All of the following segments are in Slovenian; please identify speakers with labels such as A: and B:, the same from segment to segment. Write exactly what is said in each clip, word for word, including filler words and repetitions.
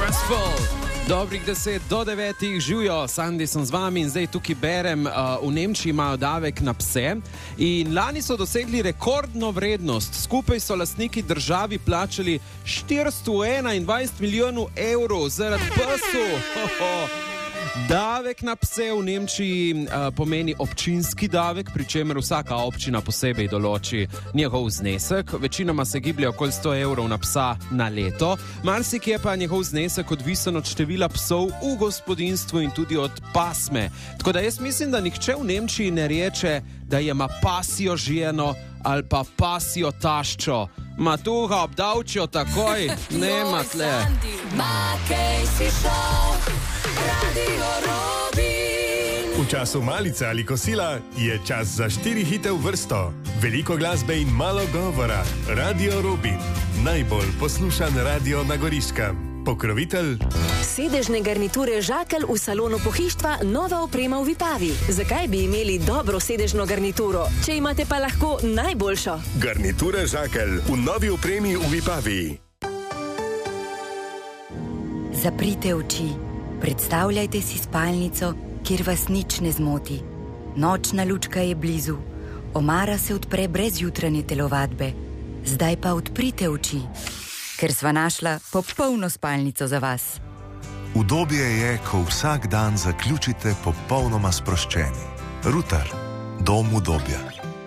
A: Dobrih deset do devetih, živijo, Sandi sem z vami in zdaj tukaj berem, uh, v Nemčiji imajo davek na pse in lani so dosegli rekordno vrednost. Skupaj so lastniki državi plačali štiristo enaindvajset milijonov evrov zaradi psov. Davek na pse v Nemčiji uh, pomeni občinski davek, pri čemer vsaka občina posebej določi njegov znesek. Večinoma se giblje okoli sto evrov na psa na leto. Marsikje pa je njegov znesek odvisen od števila psov v gospodinstvu in tudi od pasme. Tako da jaz mislim, da nihče v Nemčiji ne reče, da ima pasjo ženo ali pa pasjo taščo. Ma tu ga obdavčijo takoj, nema tle.
B: V času malice ali kosila je čas za štiri hite v vrsto. Veliko glasbe in malo govora. Radio Robin. Najbolj poslušan radio na Goriškem. Pokrovitelj.
C: Sedežne garniture Žakelj v salonu pohištva, nova oprema v Vipavi. Zakaj bi imeli dobro sedežno garnituro, če imate pa lahko najboljšo?
B: Garniture Žakelj v novi opremi v Vipavi.
D: Zaprite oči. Predstavljajte si spalnico, kjer vas nič ne zmoti. Nočna lučka je blizu. Omara se odpre brez jutranje telovadbe. Zdaj pa odprite oči, ker sva našla popolno spalnico za vas.
E: Udobje je, ko vsak dan zaključite popolnoma sproščeni. Rutar, dom udobja.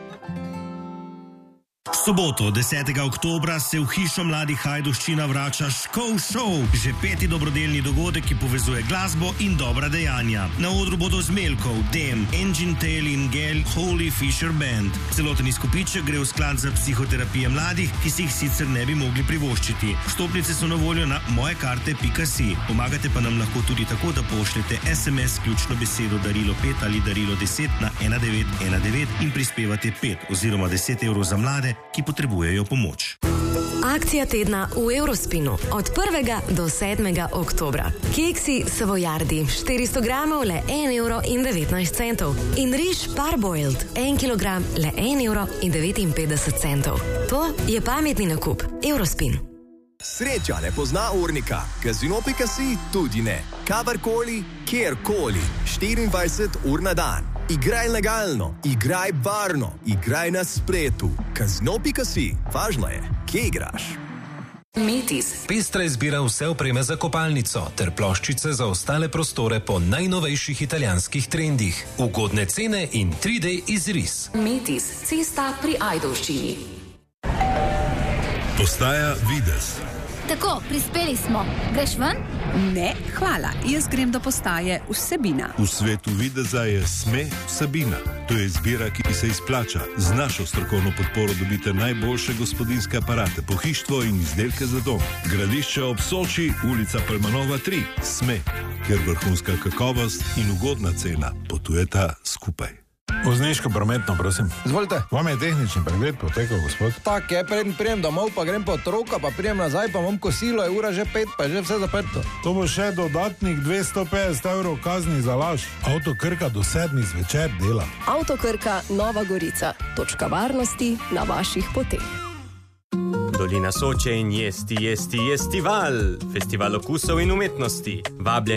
F: V soboto, desetega oktobra, se v hišo mladih Ajdovščina vrača Škov Show, že peti dobrodelni dogodek, ki povezuje glasbo in dobra dejanja. Na odru bodo Zmelkov, Dem, Engine Tail in Gel Holy Fisher Band. Celoten izkupiček gre v sklad za psihoterapije mladih, ki si jih sicer ne bi mogli privoščiti. Vstopnice so na voljo na mojekarte pika si. Pomagate pa nam lahko tudi tako, da pošljete es em es ključno besedo darilo pet ali darilo deset na ena devet ena devet in prispevate pet oziroma deset evrov za mlade, ki potrebujejo pomoč.
C: Akcija tedna v Eurospinu od prvega do sedmega oktobra. Keksi Savojardi štiristo gramov le en evro in devetnajst centov in riž Parboiled en kilogram le en evro in devetinpetdeset centov. To je pametni nakup. Eurospin.
G: Sreča ne pozna urnika, Casino pika si tudi ne. Kadarkoli, kjerkoli, štiriindvajset ur na dan. Igraj legalno, igraj varno, igraj na spletu. Casino pika si, važno je, kje igraš.
H: Metis. Pestra izbira vse opreme za kopalnico ter ploščice za ostale prostore po najnovejših italijanskih trendih. Ugodne cene in tri D izris.
I: Metis, cesta pri Ajdovščini.
J: Postaja Videz.
K: Tako, prispeli smo. Greš ven?
L: Ne, hvala. Jaz grem do postaje Vsebina.
J: V svetu Videza je Sme Vsebina. To je izbira, ki se izplača. Z našo strokovno podporo dobite najboljše gospodinske aparate, pohištvo in izdelke za dom. Gradišče ob Soči, ulica Palmanova tri. Sme, kjer vrhunska kakovost in ugodna cena potujeta skupaj.
M: Vozniško prometno, prosim.
N: Izvolite.
M: Vam je tehnični pregled potekal, gospod?
N: Tak je, preden prijem domov, pa grem po otroka, pa prijem nazaj, pa imam kosilo, je ura že pet, pa je že vse zaprto.
M: To bo še dodatnih dvesto petdeset evrov kazni za laž. Avto Krka do sedmih zvečer dela.
O: Avto Krka, Nova Gorica. Točka varnosti na vaših poteh.
P: Dolina Soče in Jesti, Jesti, Jestival. Festival okusov in umetnosti. Vabljen